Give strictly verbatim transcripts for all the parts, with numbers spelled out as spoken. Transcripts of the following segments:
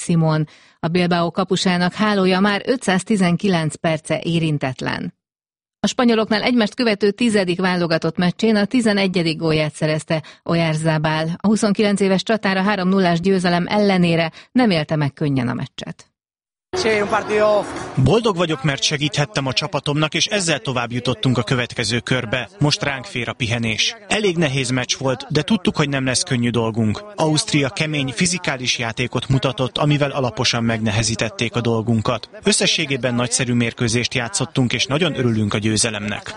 Simon. A Bilbao kapusának hálója már ötszáztizenkilenc perce érintetlen. A spanyoloknál egymást követő tizedik válogatott meccsén a tizenegyedik gólját szerezte Oyarzabal. A huszonkilenc éves csatár a három nullás győzelem ellenére nem élte meg könnyen a meccset. Boldog vagyok, mert segíthettem a csapatomnak, és ezzel tovább jutottunk a következő körbe. Most ránk fér a pihenés. Elég nehéz meccs volt, de tudtuk, hogy nem lesz könnyű dolgunk. Ausztria kemény, fizikális játékot mutatott, amivel alaposan megnehezítették a dolgunkat. Összességében nagyszerű mérkőzést játszottunk, és nagyon örülünk a győzelemnek.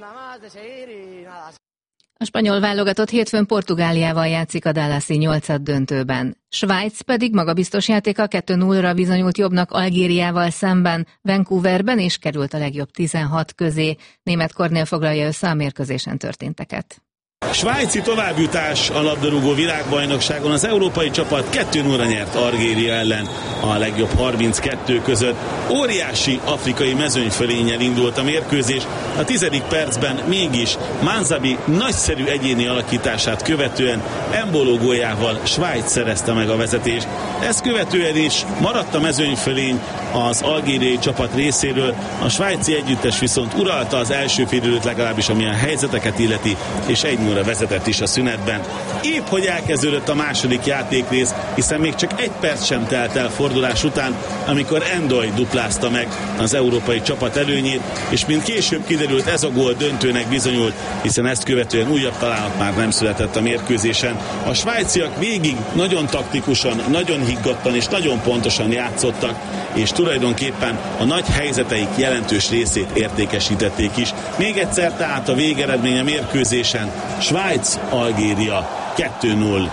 A spanyol válogatott hétfőn Portugáliával játszik a Dallasi nyolcaddöntőben. Svájc pedig magabiztos játéka kettő nullra bizonyult jobbnak Algériával szemben, Vancouverben és került a legjobb tizenhat közé. Német Kornél foglalja össze a mérkőzésen történteket. Svájci továbbjutás a labdarúgó világbajnokságon. Az európai csapat kettő nullra nyert Algéria ellen a legjobb harminckettő között. Óriási afrikai mezőnyfölénnyel indult a mérkőzés. A tizedik percben mégis Manzabi nagyszerű egyéni alakítását követően Embolo góljával Svájc szerezte meg a vezetést. Ezt követően is maradt a mezőnyfölény az algériai csapat részéről. A svájci együttes viszont uralta az első félidőt, legalábbis ami a helyzeteket illeti, és egy nullra vezetett is a szünetben. Épp hogy elkezdődött a második játékrész, hiszen még csak egy perc sem telt el fordulás után, amikor Endoy duplázta meg az európai csapat előnyét, és mint később kiderült, ez a gól döntőnek bizonyult, hiszen ezt követően újabb találat már nem született a mérkőzésen. A svájciak végig nagyon taktikusan, nagyon higgadtan és nagyon pontosan játszottak, és tulajdonképpen a nagy helyzeteik jelentős részét értékesítették is. Még egyszer tehát a végeredmény a mérkőzésen Svájc-Algéria kettő null.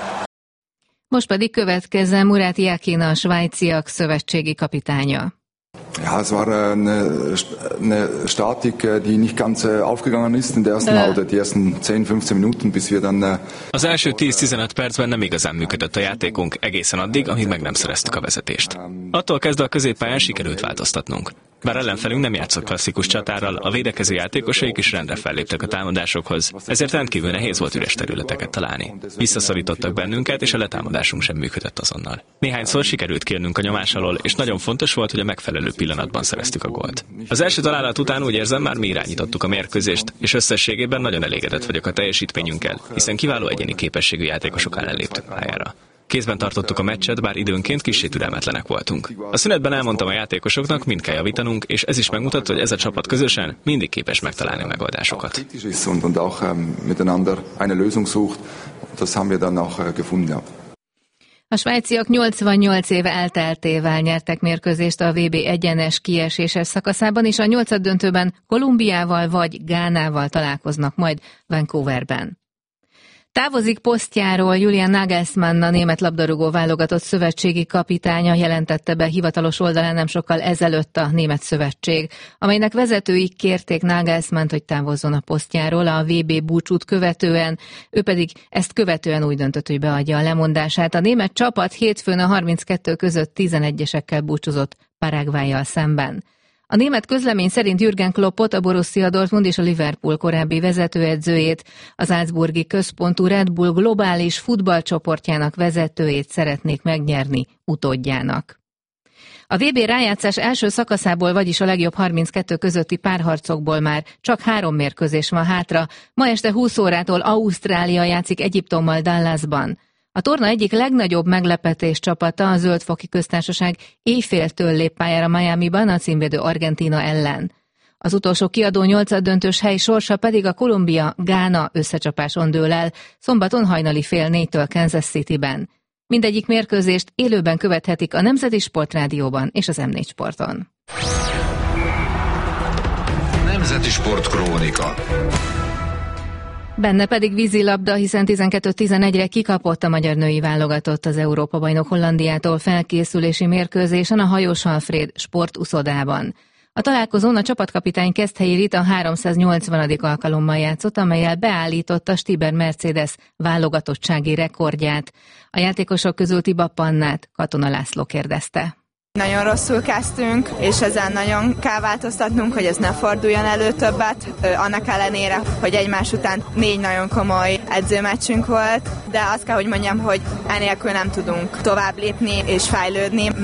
Most pedig következzen Murat Yakin, a svájciak szövetségi kapitánya. Ja, es war eine, eine Statik, die nicht ganz aufgegangen ist in der ersten Halbzeit, die ersten zehn-fünfzehn Minuten, bis wir dann... Az első tíz-tizenöt percben nem igazán működött a játékunk, egészen addig, amíg meg nem szereztük a vezetést. Attól kezdve a középpályán sikerült változtatnunk. Bár ellenfelünk nem játszott klasszikus csatárral, a védekező játékosaik is rendre felléptek a támadásokhoz, ezért rendkívül nehéz volt üres területeket találni. Visszaszorítottak bennünket, és a letámadásunk sem működött azonnal. Néhányszor sikerült kérnünk a nyomás alól, és nagyon fontos volt, hogy a megfelelő pillanatban szereztük a gólt. Az első találat után úgy érzem, már mi irányítottuk a mérkőzést, és összességében nagyon elégedett vagyok a teljesítményünkkel, hiszen kiváló egyéni képességű játékosok ellen léptünk pályára. Kézben tartottuk a meccset, bár időnként kissé türelmetlenek voltunk. A szünetben elmondtam a játékosoknak, mind kell javítanunk, és ez is megmutatta, hogy ez a csapat közösen mindig képes megtalálni a megoldásokat. A svájciak nyolcvannyolc év elteltével nyertek mérkőzést a vé bé egyenes kieséses szakaszában, és a nyolcaddöntőben Kolumbiával vagy Gánával találkoznak majd Vancouverben. Távozik posztjáról Julian Nagelsmann, a német labdarúgó válogatott szövetségi kapitánya, jelentette be hivatalos oldalán nem sokkal ezelőtt a német szövetség, amelynek vezetői kérték Nagelsmannt, hogy távozzon a posztjáról a vé bé búcsút követően, ő pedig ezt követően úgy döntött, hogy beadja a lemondását. A német csapat hétfőn a harminckettő között tizenegyesekkel búcsúzott Paraguayyal szemben. A német közlemény szerint Jürgen Kloppot, a Borussia Dortmund és a Liverpool korábbi vezetőedzőjét, az Salzburgi központú Red Bull globális futballcsoportjának vezetőjét szeretnék megnyerni utódjának. A vé bé rájátszás első szakaszából, vagyis a legjobb harminckettő közötti párharcokból már csak három mérkőzés van hátra. Ma este húsz órától Ausztrália játszik Egyiptommal Dallasban. A torna egyik legnagyobb meglepetés csapata, a Zöld-foki Köztársaság éjféltől lép pályára Miamiban a címvédő Argentína ellen. Az utolsó kiadó nyolcaddöntős hely sorsa pedig a Kolumbia-Gána összecsapáson dől el, szombaton hajnali fél négytől Kansas Cityben. Mindegyik mérkőzést élőben követhetik a Nemzeti Sportrádióban és az em négy Sporton. Nemzeti Sport Krónika. Benne pedig vízilabda, hiszen tizenkettő tizenegyre kikapott a magyar női válogatott az Európa-bajnok Hollandiától felkészülési mérkőzésen a Hajós Alfréd sportuszodában. A találkozón a csapatkapitány Keszthelyi Rita háromszáznyolcvanadik alkalommal játszott, amellyel beállította Stiber Mercedes válogatottsági rekordját. A játékosok közül Tiba Pannát Katona László kérdezte. Nagyon rosszul kezdtünk, és ezen nagyon kell változtatnunk, hogy ez ne forduljon elő többet, annak ellenére, hogy egymás után négy nagyon komoly edzőmeccsünk volt, de azt kell, hogy mondjam, hogy enélkül nem tudunk tovább lépni és fejlődni.